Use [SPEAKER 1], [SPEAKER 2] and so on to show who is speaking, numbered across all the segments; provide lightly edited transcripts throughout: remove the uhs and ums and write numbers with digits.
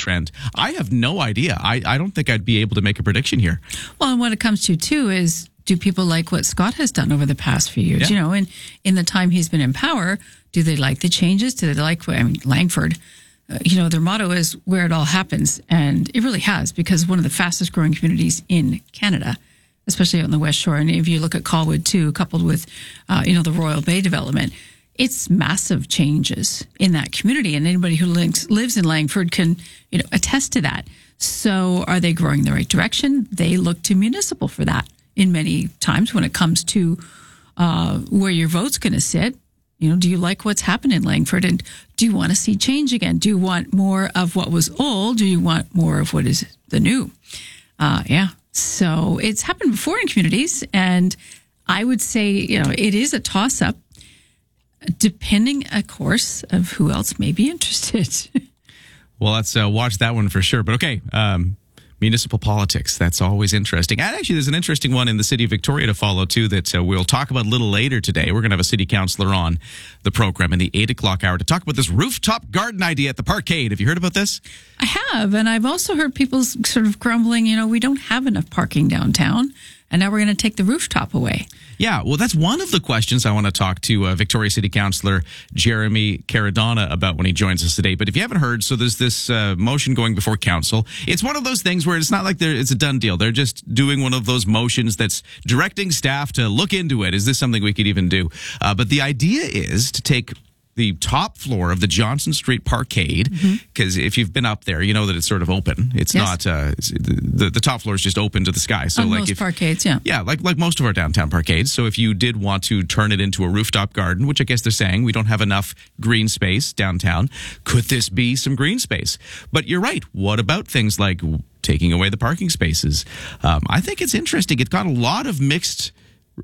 [SPEAKER 1] trend. I have no idea. I don't think I'd be able to make a prediction here.
[SPEAKER 2] Well, and what it comes to, too, is do people like what Scott has done over the past few years?
[SPEAKER 1] Yeah.
[SPEAKER 2] You know, in the time he's been in power, do they like the changes? Do they like, Langford, their motto is where it all happens. And it really has, because one of the fastest growing communities in Canada, especially on the West Shore. And if you look at Colwood, too, coupled with, the Royal Bay development, it's massive changes in that community. And anybody who lives in Langford can, attest to that. So are they growing in the right direction? They look to municipal for that in many times when it comes to where your vote's going to sit. Do you like what's happened in Langford? And do you want to see change again? Do you want more of what was old? Do you want more of what is the new? So it's happened before in communities. And I would say, it is a toss-up, depending, of course, of who else may be interested.
[SPEAKER 1] Well, let's watch that one for sure. But okay, municipal politics, that's always interesting. And actually, there's an interesting one in the city of Victoria to follow, too, that we'll talk about a little later today. We're going to have a city councillor on the program in the 8 o'clock hour to talk about this rooftop garden idea at the Parkade. Have you heard about this?
[SPEAKER 2] I have, and I've also heard people sort of grumbling, we don't have enough parking downtown, and now we're going to take the rooftop away.
[SPEAKER 1] Yeah, well, that's one of the questions I want to talk to Victoria City Councillor Jeremy Caradonna about when he joins us today. But if you haven't heard, so there's this motion going before council. It's one of those things where it's not like it's a done deal. They're just doing one of those motions that's directing staff to look into it. Is this something we could even do? But the idea is to take the top floor of the Johnson Street Parkade, because if you've been up there, you know that it's sort of open. It's not the top floor is just open to the sky. So,
[SPEAKER 2] like most parkades,
[SPEAKER 1] like most of our downtown parkades. So, if you did want to turn it into a rooftop garden, which I guess they're saying we don't have enough green space downtown, could this be some green space? But you're right. What about things like taking away the parking spaces? I think it's interesting. It got a lot of mixed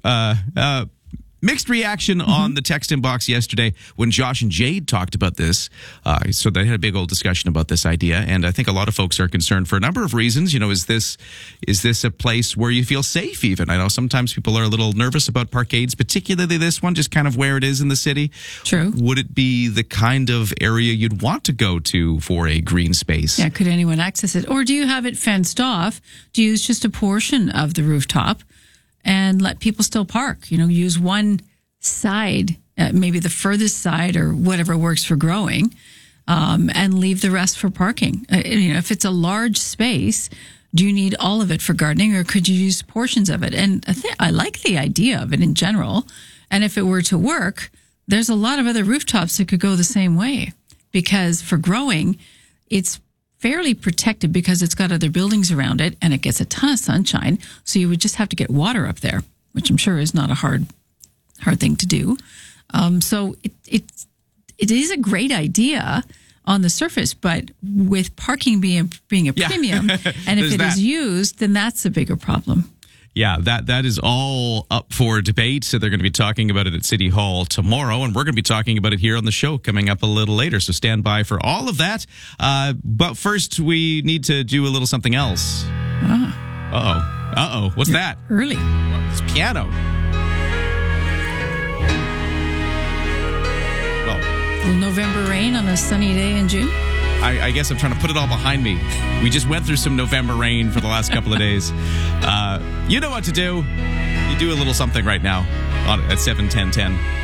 [SPEAKER 1] reaction on the text inbox yesterday when Josh and Jade talked about this. So they had a big old discussion about this idea, and I think a lot of folks are concerned for a number of reasons. Is this a place where you feel safe even? I know sometimes people are a little nervous about parkades, particularly this one, just kind of where it is in the city.
[SPEAKER 2] True.
[SPEAKER 1] Would it be the kind of area you'd want to go to for a green space?
[SPEAKER 2] Yeah, could anyone access it? Or do you have it fenced off? Do you use just a portion of the rooftop and let people still park? Use one side, maybe the furthest side or whatever works for growing, and leave the rest for parking. If it's a large space, do you need all of it for gardening, or could you use portions of it? And I like the idea of it in general. And if it were to work, there's a lot of other rooftops that could go the same way, because for growing, it's fairly protected because it's got other buildings around it and it gets a ton of sunshine. So you would just have to get water up there, which I'm sure is not a hard thing to do. So it is a great idea on the surface, but with parking being a premium, and if it is used, then that's a bigger problem.
[SPEAKER 1] Yeah, that is all up for debate. So they're going to be talking about it at City Hall tomorrow, and we're going to be talking about it here on the show coming up a little later. So stand by for all of that. But first, we need to do a little something else. Uh-oh. What's that?
[SPEAKER 2] Early.
[SPEAKER 1] It's piano.
[SPEAKER 2] Well, November rain on a sunny day in June.
[SPEAKER 1] I guess I'm trying to put it all behind me. We just went through some November rain for the last couple of days. You know what to do. You do a little something right now at 7:10:10.